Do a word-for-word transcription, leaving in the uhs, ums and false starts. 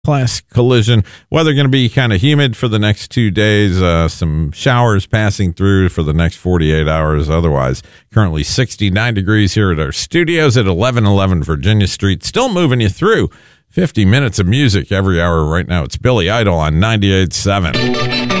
class collision. Weather going to be kind of humid for the next two days. Uh, some showers passing through for the next forty-eight hours. Otherwise, currently sixty-nine degrees here at our studios at eleven eleven Virginia Street. Still moving you through fifty minutes of music every hour right now. It's Billy Idol on ninety-eight point seven.